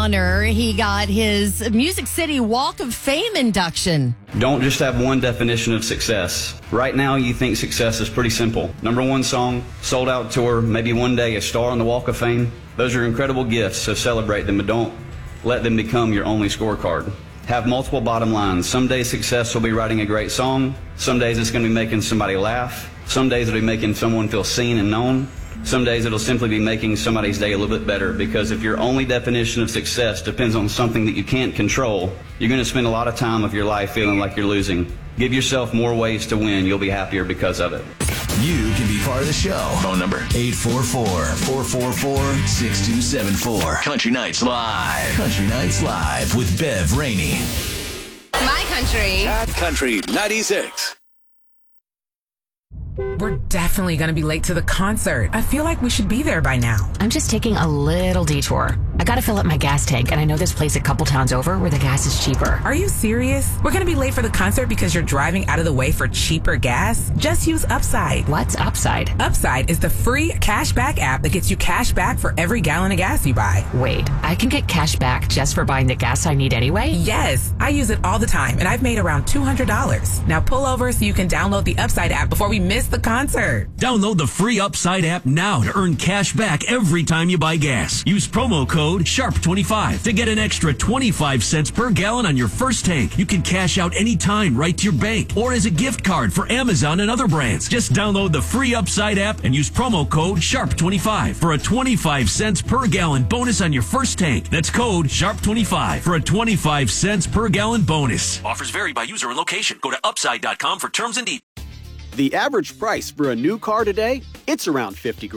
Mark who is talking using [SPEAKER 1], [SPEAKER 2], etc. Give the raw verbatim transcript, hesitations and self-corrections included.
[SPEAKER 1] honor. He got his Music City Walk of Fame induction.
[SPEAKER 2] Don't just have one definition of success. Right now, you think success is pretty simple. Number one song, sold out tour, maybe one day a star on the Walk of Fame. Those are incredible gifts, so celebrate them, but don't let them become your only scorecard. Have multiple bottom lines. Some days success will be writing a great song. Some days it's going to be making somebody laugh. Some days it'll be making someone feel seen and known. Some days it'll simply be making somebody's day a little bit better, because if your only definition of success depends on something that you can't control, you're going to spend a lot of time of your life feeling like you're losing. Give yourself more ways to win. You'll be happier because of it.
[SPEAKER 3] You can be part of the show. Phone number eight four four, four four four, six two seven four. Country Nights Live. Country Nights Live with Bev Rainey.
[SPEAKER 4] My country.
[SPEAKER 3] Cat Country ninety-six.
[SPEAKER 5] We're definitely going to be late to the concert. I feel like we should be there by now.
[SPEAKER 6] I'm just taking a little detour. I gotta fill up my gas tank, and I know this place a couple towns over where the gas is cheaper.
[SPEAKER 5] Are you serious? We're going to be late for the concert because you're driving out of the way for cheaper gas? Just use Upside.
[SPEAKER 6] What's Upside?
[SPEAKER 5] Upside is the free cashback app that gets you cash back for every gallon of gas you buy.
[SPEAKER 6] Wait, I can get cash back just for buying the gas I need anyway?
[SPEAKER 5] Yes, I use it all the time, and I've made around two hundred dollars. Now pull over so you can download the Upside app before we miss the concert.
[SPEAKER 7] Download the free Upside app now to earn cash back every time you buy gas. Use promo code sharp twenty-five to get an extra twenty-five cents per gallon on your first tank. You can cash out anytime right to your bank or as a gift card for Amazon and other brands. Just download the free Upside app and use promo code sharp twenty-five for a twenty-five cents per gallon bonus on your first tank. That's code sharp twenty-five for a twenty-five cents per gallon bonus. Offers vary by user and location. Go to upside dot com for terms and details.
[SPEAKER 8] The average price for a new car today, it's around fifty grand.